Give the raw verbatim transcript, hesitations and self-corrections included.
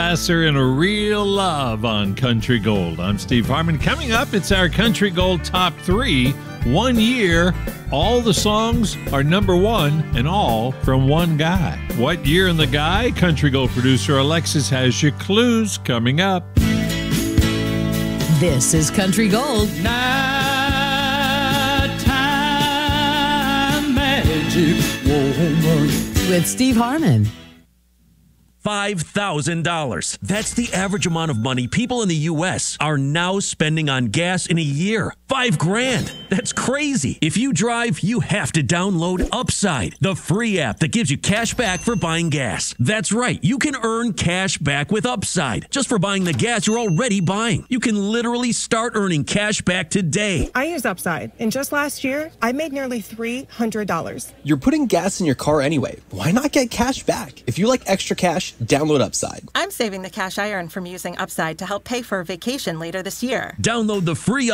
Lasser and a real love on Country Gold. I'm Steve Harmon. Coming up, it's our Country Gold Top three. One year, all the songs are number one, and all from one guy. What year and the guy? Country Gold producer Alexis has your clues coming up. This is Country Gold. Nighttime magic woman. With Steve Harmon. five thousand dollars. That's the average amount of money people in the U S are now spending on gas in a year. Five grand. That's crazy. If you drive, you have to download Upside, the free app that gives you cash back for buying gas. That's right. You can earn cash back with Upside just for buying the gas you're already buying. You can literally start earning cash back today. I use Upside, and just last year, I made nearly three hundred dollars. You're putting gas in your car anyway. Why not get cash back? If you like extra cash, download Upside. I'm saving the cash I earn from using Upside to help pay for a vacation later this year. Download the free